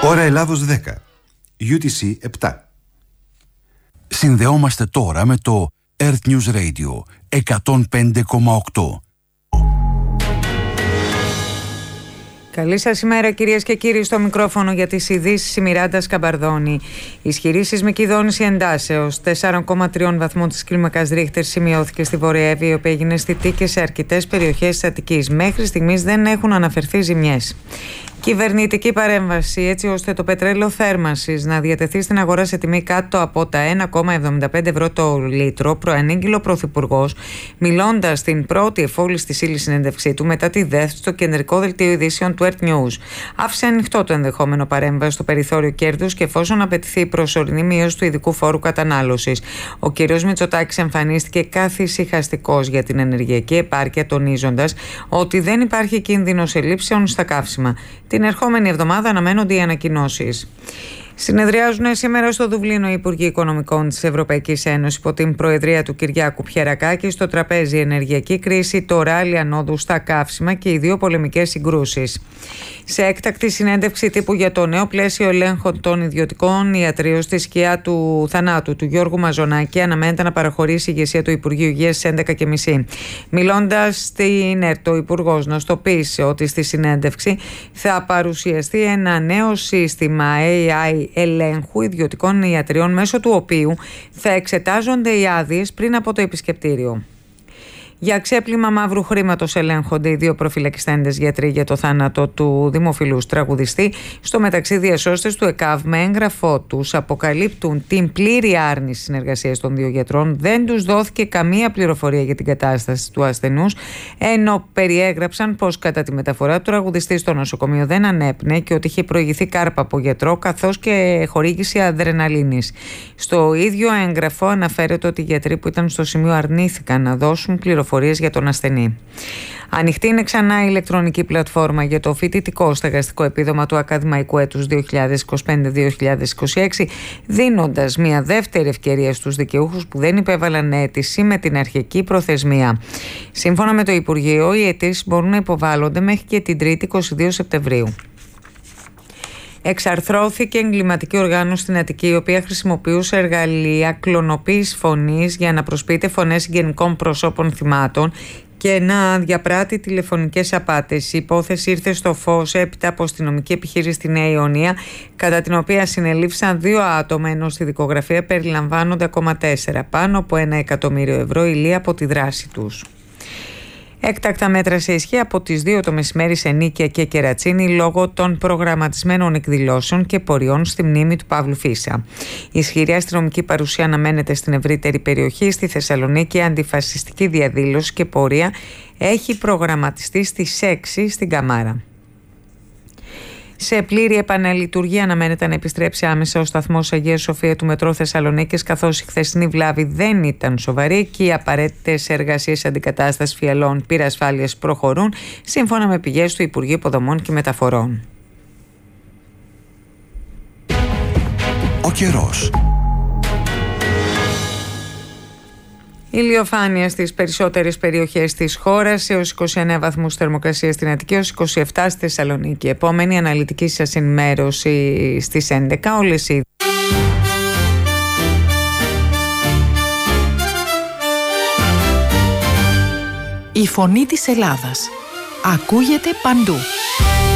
Ώρα Ελλάδος 10, UTC 7. Συνδεόμαστε τώρα με το Earth News Radio 105,8. Καλή σας ημέρα, κυρίες και κύριοι, στο μικρόφωνο για τις ειδήσεις η Μιράντα Σκαμπαρδόνη. Ισχυρή σεισμική δόνηση εντάσεως 4,3 βαθμών της κλίμακας Ρίχτερ σημειώθηκε στη Βόρεια Εύβοια, η οποία έγινε αισθητή και σε αρκετές περιοχές της Αττικής. Μέχρι στιγμής δεν έχουν αναφερθεί ζημιές. Κυβερνητική παρέμβαση έτσι ώστε το πετρέλαιο θέρμανσης να διατεθεί στην αγορά σε τιμή κάτω από τα 1,75 ευρώ το λίτρο, προανήγγειλε ο Πρωθυπουργός, μιλώντας στην πρώτη εφόλης της ύλης συνέντευξή του μετά τη ΔΕΘ στο κεντρικό δελτίο ειδήσεων του Earth News. Άφησε ανοιχτό το ενδεχόμενο παρέμβαση στο περιθώριο κέρδους και εφόσον απαιτηθεί η προσωρινή μείωση του ειδικού φόρου κατανάλωσης. Ο κ. Μητσοτάκης εμφανίστηκε καθησυχαστικός για την ενεργειακή επάρκεια, τονίζοντας ότι δεν υπάρχει κίνδυνος ελλείψεων στα καύσιμα. Την ερχόμενη εβδομάδα αναμένονται οι ανακοινώσεις. Συνεδριάζουν σήμερα στο Δουβλίνο οι Υπουργοί Οικονομικών της Ευρωπαϊκής Ένωσης υπό την προεδρία του Κυριάκου Πιερακάκη. Στο τραπέζι ενεργειακή κρίση, το ράλι ανόδου στα καύσιμα και οι δύο πολεμικές συγκρούσεις. Σε έκτακτη συνέντευξη τύπου για το νέο πλαίσιο ελέγχων των ιδιωτικών ιατρίων στη σκιά του θανάτου του Γιώργου Μαζονάκη, αναμένεται να παραχωρήσει η ηγεσία του Υπουργείου Υγείας στις 11.30. Μιλώντας στην ΕΡΤ, ο Υπουργός νοστοποίησε ότι στη συνέντευξη θα παρουσιαστεί ένα νέο σύστημα AI ελέγχου ιδιωτικών ιατριών, μέσω του οποίου θα εξετάζονται οι άδειες πριν από το επισκεπτήριο. Για ξέπλυμα μαύρου χρήματος ελέγχονται οι δύο προφυλακιστέντες γιατροί για το θάνατο του δημοφιλούς τραγουδιστή. Στο μεταξύ, διασώστες του ΕΚΑΒ με έγγραφό τους αποκαλύπτουν την πλήρη άρνηση συνεργασίας των δύο γιατρών. Δεν τους δόθηκε καμία πληροφορία για την κατάσταση του ασθενούς, ενώ περιέγραψαν πως κατά τη μεταφορά του τραγουδιστή στο νοσοκομείο δεν ανέπνεε και ότι είχε προηγηθεί κάρπα από γιατρό, καθώς και χορήγηση αδρεναλίνης. Στο ίδιο έγγραφο αναφέρεται ότι οι γιατροί που ήταν στο σημείο αρνήθηκαν να δώσουν πληροφορίες για τον ασθενή. Ανοιχτή είναι ξανά η ηλεκτρονική πλατφόρμα για το φοιτητικό στεγαστικό επίδομα του ακαδημαϊκού έτους 2025-2026, δίνοντας μια δεύτερη ευκαιρία στους δικαιούχους που δεν υπέβαλαν αίτηση με την αρχική προθεσμία. Σύμφωνα με το Υπουργείο, οι αιτήσεις μπορούν να υποβάλλονται μέχρι και την 3η 22 Σεπτεμβρίου. Εξαρθρώθηκε εγκληματική οργάνωση στην Αττική, η οποία χρησιμοποιούσε εργαλεία κλωνοποίησης φωνής για να προσποιείται φωνές συγγενικών προσώπων θυμάτων και να διαπράττει τηλεφωνικές απάτες. Η υπόθεση ήρθε στο φως έπειτα από αστυνομική επιχείρηση στη Νέα Ιωνία, κατά την οποία συνελήφθησαν 2 άτομα, ενώ στη δικογραφία περιλαμβάνονται ακόμα 4. Πάνω από 1 εκατομμύριο ευρώ ηλία από τη δράση τους. Έκτακτα μέτρα σε ισχύ από τις 2 το μεσημέρι σε Νίκαια και Κερατσίνη λόγω των προγραμματισμένων εκδηλώσεων και πορειών στη μνήμη του Παύλου Φίσα. Η ισχυρή αστυνομική παρουσία αναμένεται στην ευρύτερη περιοχή. Στη Θεσσαλονίκη, αντιφασιστική διαδήλωση και πορεία έχει προγραμματιστεί στις 6 στην Καμάρα. Σε πλήρη επαναλειτουργία αναμένεται να επιστρέψει άμεσα ο σταθμός Αγία Σοφία του Μετρό Θεσσαλονίκης, καθώς η χθεσινή βλάβη δεν ήταν σοβαρή και οι απαραίτητες εργασίες αντικατάστασης φιαλών πυρασφάλειας προχωρούν, σύμφωνα με πηγές του Υπουργείου Υποδομών και Μεταφορών. Ο καιρός. Ηλιοφάνεια στις περισσότερες περιοχές της χώρας, έως 29 βαθμούς θερμοκρασία στην Αττική, έως 27 στη Θεσσαλονίκη. Επόμενη αναλυτική σας ενημέρωση στις 11. Όλες οι... Η φωνή της Ελλάδας ακούγεται παντού.